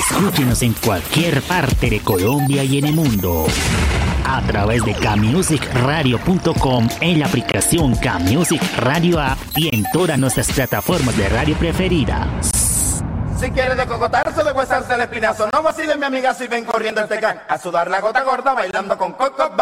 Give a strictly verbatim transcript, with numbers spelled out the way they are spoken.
Escúchenos en cualquier parte de Colombia y en el mundo a través de camusic radio punto com, en la aplicación Camusic Radio App y en todas nuestras plataformas de radio preferidas. Si quieres decocotarse, de huesarse el espinazo, no vacilen mi amiga si ven corriendo el tecán a sudar la gota gorda bailando con Coco.